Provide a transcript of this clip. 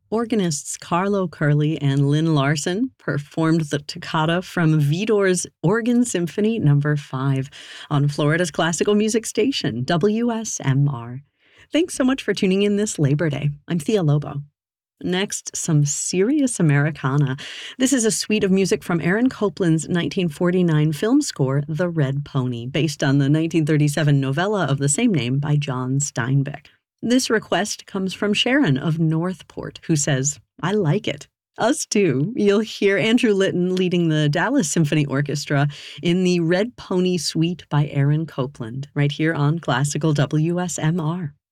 Organists Carlo Curley and Lynn Larson performed the toccata from Widor's Organ Symphony No. 5 on Florida's classical music station, WSMR. Thanks so much for tuning in this Labor Day. I'm Thea Lobo. Next, some serious Americana. This is a suite of music from Aaron Copland's 1949 film score, The Red Pony, based on the 1937 novella of the same name by John Steinbeck. This request comes from Sharon of Northport, who says, I like it. Us too. You'll hear Andrew Litton leading the Dallas Symphony Orchestra in the Red Pony Suite by Aaron Copland, right here on Classical WSMR.